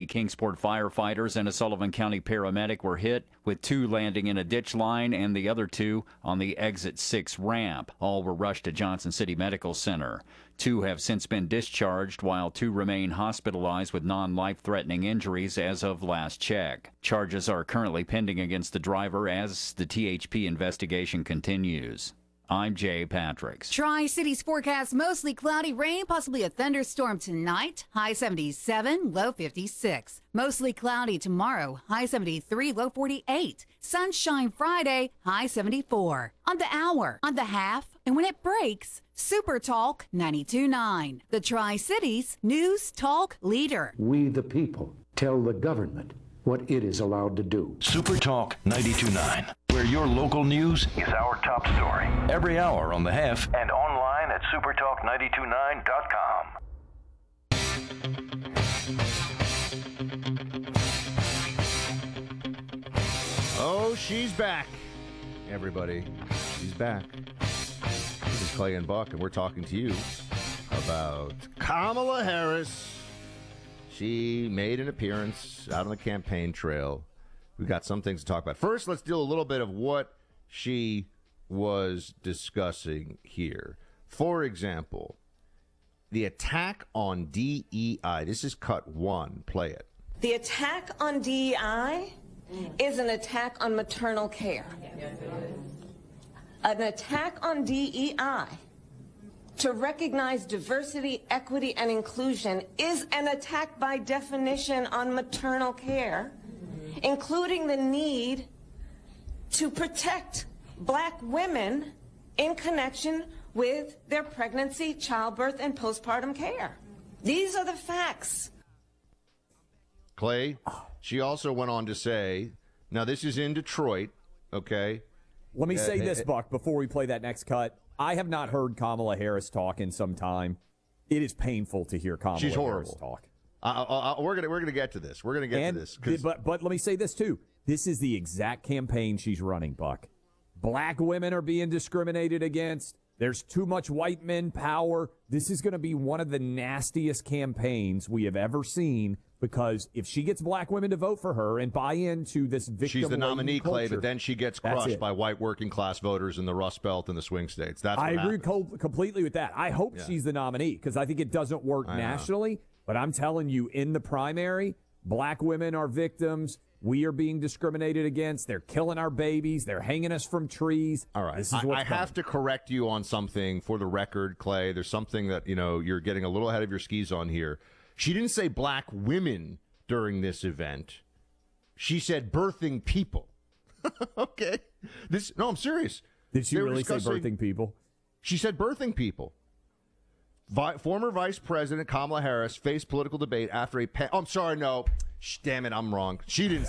Kingsport firefighters and a Sullivan County paramedic were hit, with 2 landing in a ditch line and the other 2 on the Exit 6 ramp. All were rushed to Johnson City Medical Center. 2 have since been discharged, while 2 remain hospitalized with non-life-threatening injuries as of last check. Charges are currently pending against the driver as the THP investigation continues. I'm Jay Patricks. Tri-Cities forecast mostly cloudy, rain, possibly a thunderstorm tonight. High 77, low 56. Mostly cloudy tomorrow. High 73, low 48. Sunshine Friday, high 74. On the hour, on the half, and when it breaks, Super Talk 92.9. The Tri-Cities News Talk Leader. We the people tell the government what it is allowed to do. Super Talk 92.9, where your local news is our top story. Every hour on the half and online at supertalk929.com. Oh, she's back, everybody. She's back. This is Clay and Buck, and we're talking to you about Kamala Harris. She made an appearance out on the campaign trail. We've got some things to talk about. First, let's do a little bit of what she was discussing here. For example, the attack on DEI. This is cut 1. Play it. The attack on DEI is an attack on maternal care. An attack on DEI to recognize diversity, equity, and inclusion is an attack by definition on maternal care, including the need to protect Black women in connection with their pregnancy, childbirth, and postpartum care. These are the facts. Clay, she also went on to say, now this is in Detroit, okay? Let me say this, Buck, before we play that next cut. I have not heard Kamala Harris talk in some time. It is painful to hear Kamala Harris talk. We're gonna get to this. We're gonna get to this. But let me say this too. This is the exact campaign she's running, Buck. Black women are being discriminated against. There's too much white men power. This is going to be one of the nastiest campaigns we have ever seen, because if she gets black women to vote for her and buy into this victim, she's the nominee, culture, Clay, but then she gets crushed by white working class voters in the Rust Belt and the swing states. That's what I agree happens. completely with that. I hope she's the nominee, because I think it doesn't work nationally. But I'm telling you, in the primary, black women are victims. We are being discriminated against. They're killing our babies. They're hanging us from trees. All right. This is what's I have to correct you on something for the record, Clay. There's something that, you're getting a little ahead of your skis on here. She didn't say black women during this event. She said birthing people. Okay. No, I'm serious. Did she really say birthing people? She said birthing people. Former Vice President Kamala Harris faced political debate after I'm sorry, no. Damn it, I'm wrong. She didn't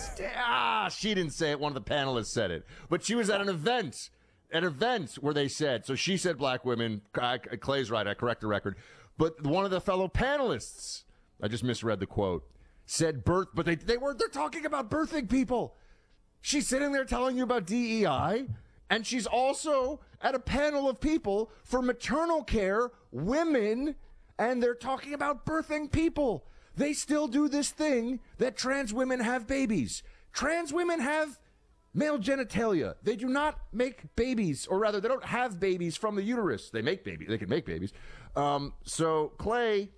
say it. One of the panelists said it. But she was at an event where they said, so she said black women. Clay's right. I correct the record. But one of the fellow panelists, I just misread the quote, said but they're talking about birthing people. She's sitting there telling you about DEI, and she's also at a panel of people for maternal care, women, and they're talking about birthing people. They still do this thing that trans women have babies. Trans women have male genitalia. They do not make babies, or rather, they don't have babies from the uterus. They make babies. They can make babies. So, Clay,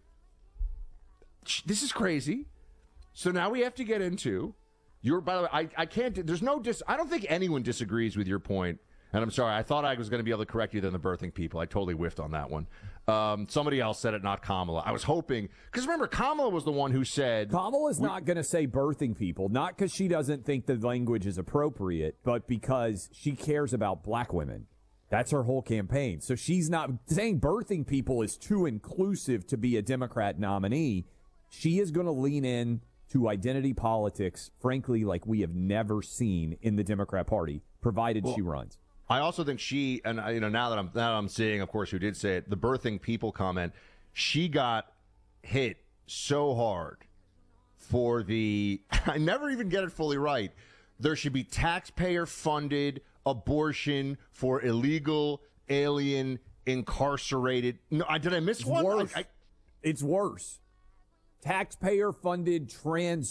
this is crazy. So now we have to get into by the way, I can't, I don't think anyone disagrees with your point. And I'm sorry, I thought I was going to be able to correct you than the birthing people. I totally whiffed on that one. Somebody else said it, not Kamala. I was hoping, because remember, Kamala was the one who said... Kamala's not going to say birthing people, not because she doesn't think the language is appropriate, but because she cares about black women. That's her whole campaign. So she's not saying birthing people is too inclusive to be a Democrat nominee. She is going to lean in to identity politics, frankly, like we have never seen in the Democrat Party, provided she runs. I also think she, and now that I'm seeing, of course, who did say it, the birthing people comment, she got hit so hard for I never even get it fully right. There should be taxpayer-funded abortion for illegal, alien, incarcerated. No, did I miss one? Worse. It's worse. Taxpayer-funded trans